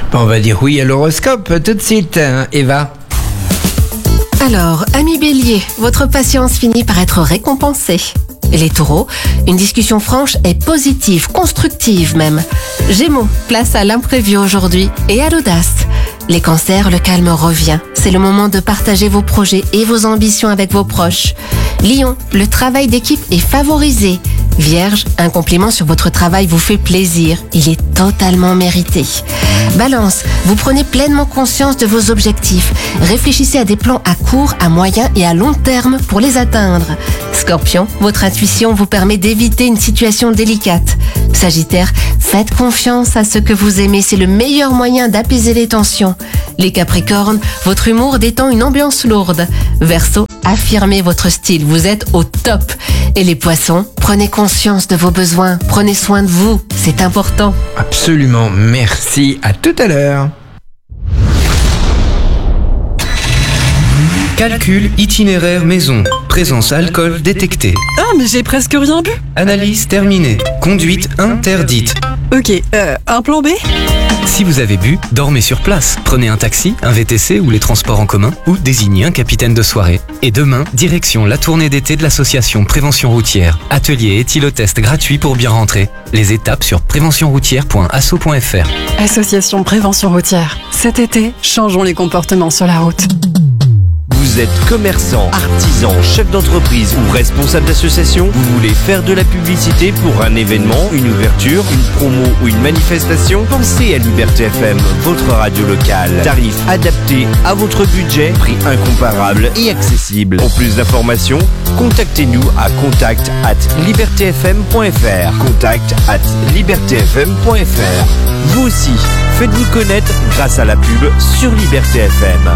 On va dire oui à l'horoscope tout de suite, Eva. Alors, amis Bélier, votre patience finit par être récompensée. Les Taureaux, une discussion franche est positive, constructive même. Gémeaux, place à l'imprévu aujourd'hui et à l'audace. Les Cancers, le calme revient. C'est le moment de partager vos projets et vos ambitions avec vos proches. Lion, le travail d'équipe est favorisé. Vierge, un compliment sur votre travail vous fait plaisir. Il est totalement mérité. Balance, vous prenez pleinement conscience de vos objectifs. Réfléchissez à des plans à court, à moyen et à long terme pour les atteindre. Scorpion, votre intuition vous permet d'éviter une situation délicate. Sagittaire, faites confiance à ce que vous aimez, c'est le meilleur moyen d'apaiser les tensions. Les Capricornes, votre humour détend une ambiance lourde. Verseau, affirmez votre style, vous êtes au top. Et les Poissons, prenez conscience de vos besoins, prenez soin de vous, c'est important. Absolument, merci, à tout à l'heure. Calcul itinéraire maison. Présence alcool détectée. Ah, mais j'ai presque rien bu. Analyse terminée. Conduite interdite. Ok, un plan B ? Si vous avez bu, dormez sur place. Prenez un taxi, un VTC ou les transports en commun ou désignez un capitaine de soirée. Et demain, direction la tournée d'été de l'association Prévention Routière. Atelier éthylotest gratuit pour bien rentrer. Les étapes sur préventionroutière.asso.fr. Association Prévention Routière. Cet été, changeons les comportements sur la route. Vous êtes commerçant, artisan, chef d'entreprise ou responsable d'association, vous voulez faire de la publicité pour un événement, une ouverture, une promo ou une manifestation? Pensez à Liberté FM, votre radio locale. Tarif adapté à votre budget, prix incomparable et accessible. Pour plus d'informations, contactez-nous à contact@libertfm.fr. contact@libertfm.fr. Vous aussi, faites-vous connaître grâce à la pub sur Liberté FM.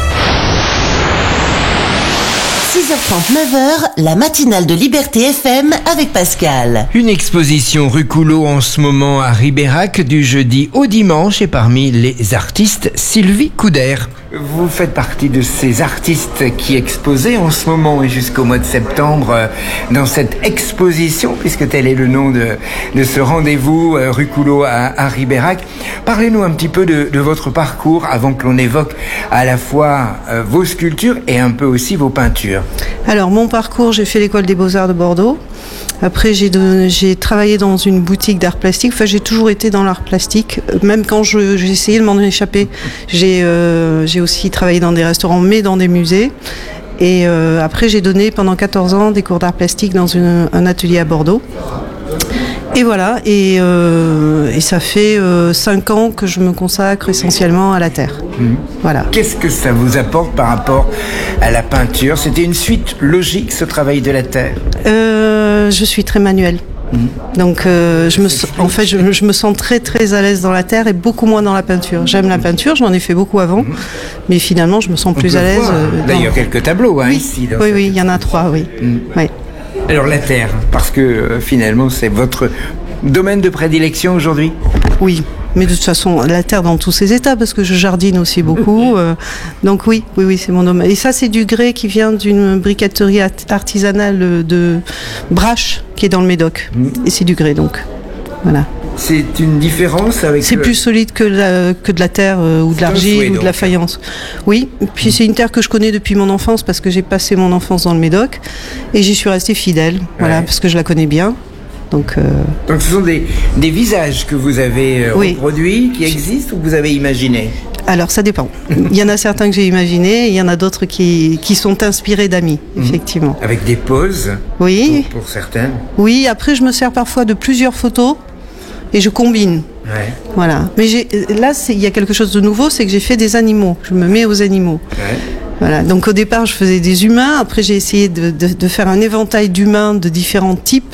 6h30, 9h, la matinale de Liberté FM avec Pascal. Une exposition rue Coulot en ce moment à Ribérac du jeudi au dimanche et parmi les artistes Sylvie Couder. Vous faites partie de ces artistes qui exposaient en ce moment et jusqu'au mois de septembre dans cette exposition, puisque tel est le nom de ce rendez-vous rue Coulot à Ribérac. Parlez-nous un petit peu de votre parcours avant que l'on évoque à la fois vos sculptures et un peu aussi vos peintures. Alors mon parcours, j'ai fait l'école des Beaux-Arts de Bordeaux. Après, j'ai travaillé dans une boutique d'art plastique. Enfin, j'ai toujours été dans l'art plastique. Même quand j'ai essayé de m'en échapper, j'ai aussi travaillé dans des restaurants, mais dans des musées. Et après, j'ai donné pendant 14 ans des cours d'art plastique dans un atelier à Bordeaux. Et voilà, et ça fait 5 ans que je me consacre essentiellement à la terre. Voilà. Qu'est-ce que ça vous apporte par rapport à la peinture? C'était une suite logique, ce travail de la terre? Je suis très manuelle. Donc je me sens très très à l'aise dans la terre et beaucoup moins dans la peinture. J'aime la peinture, j'en ai fait beaucoup avant, mais finalement je me sens plus à l'aise. D'ailleurs quelques tableaux ici. Oui, il y en a 3, oui. Oui. Alors la terre, parce que finalement c'est votre domaine de prédilection aujourd'hui? Oui. Mais de toute façon, la terre dans tous ses états, parce que je jardine aussi beaucoup. Donc oui, c'est mon domaine. Et ça, c'est du grès qui vient d'une briqueterie artisanale de Brache, qui est dans le Médoc. Et c'est du grès, donc. Voilà. C'est une différence avec... C'est plus solide que de la terre ou de l'argile ou de la faïence. Oui, puis c'est une terre que je connais depuis mon enfance, parce que j'ai passé mon enfance dans le Médoc. Et j'y suis restée fidèle, voilà, parce que je la connais bien. Donc ce sont des visages que vous avez reproduits, qui existent ou que vous avez imaginés? Alors ça dépend. Il y en a certains que j'ai imaginés, il y en a d'autres qui sont inspirés d'amis, effectivement. Avec des poses? Oui. Pour certaines? Oui, après je me sers parfois de plusieurs photos et je combine. Ouais. Voilà. Mais là, il y a quelque chose de nouveau, c'est que j'ai fait des animaux. Je me mets aux animaux. Ouais. Voilà. Donc au départ, je faisais des humains. Après, j'ai essayé de faire un éventail d'humains de différents types.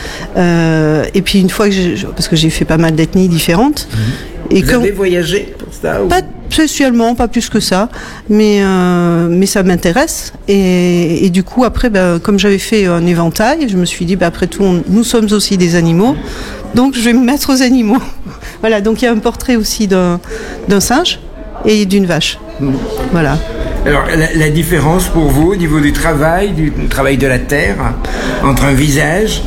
Et puis une fois parce que j'ai fait pas mal d'ethnies différentes. Et vous avez voyagé pour ça? Pas spécialement, pas plus que ça, mais ça m'intéresse. Et du coup, après, comme j'avais fait un éventail, je me suis dit, après tout, nous sommes aussi des animaux, donc je vais me mettre aux animaux. Voilà, donc il y a un portrait aussi d'un singe et d'une vache. Voilà. Alors, la différence pour vous au niveau du travail de la terre, entre un visage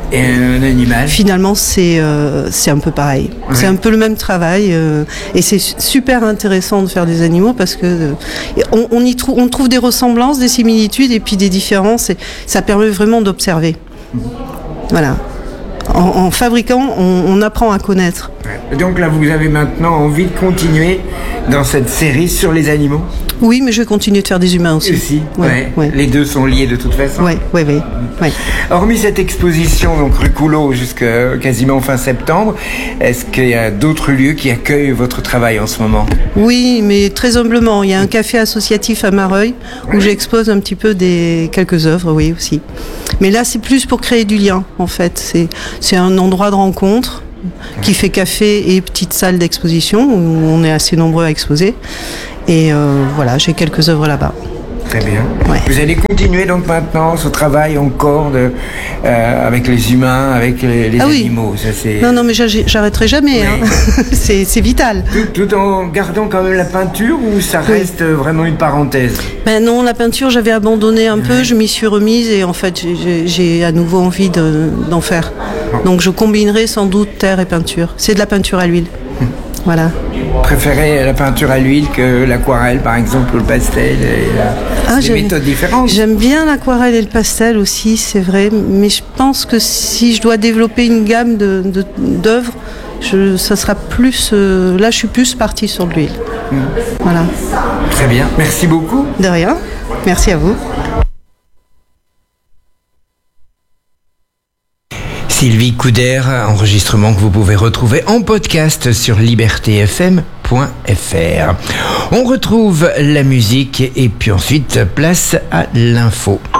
et un animal. Finalement, c'est un peu pareil. Oui. C'est un peu le même travail et c'est super intéressant de faire des animaux parce que on trouve des ressemblances, des similitudes et puis des différences. Et ça permet vraiment d'observer. Voilà. En fabriquant, on apprend à connaître. Donc là, vous avez maintenant envie de continuer dans cette série sur les animaux ? Oui, mais je vais continuer de faire des humains aussi. Ouais. Les deux sont liés de toute façon. Oui. Hormis cette exposition, donc rue Coulot, jusqu'à quasiment fin septembre, est-ce qu'il y a d'autres lieux qui accueillent votre travail en ce moment ? Oui, mais très humblement. Il y a un café associatif à Mareuil où j'expose un petit peu quelques œuvres, oui, aussi. Mais là, c'est plus pour créer du lien, en fait. C'est un endroit de rencontre qui fait café et petite salle d'exposition où on est assez nombreux à exposer. Et voilà, j'ai quelques œuvres là-bas. Très bien. Ouais. Vous allez continuer donc maintenant ce travail encore avec les humains, avec les animaux. Ça, c'est... Non, mais j'arrêterai jamais. Oui. Hein. c'est vital. Tout en gardant quand même la peinture ou ça reste vraiment une parenthèse ? Ben non, la peinture, j'avais abandonné un peu, je m'y suis remise et en fait, j'ai à nouveau envie d'en faire. Donc je combinerai sans doute terre et peinture. C'est de la peinture à l'huile. Voilà. Préférez la peinture à l'huile que l'aquarelle, par exemple, ou le pastel des méthodes différentes. J'aime bien l'aquarelle et le pastel aussi, c'est vrai. Mais je pense que si je dois développer une gamme d'œuvres, ça sera plus... là, je suis plus partie sur de l'huile. Voilà. Très bien. Merci beaucoup. De rien. Merci à vous. Sylvie Couder, enregistrement que vous pouvez retrouver en podcast sur libertéfm.fr. On retrouve la musique et puis ensuite place à l'info.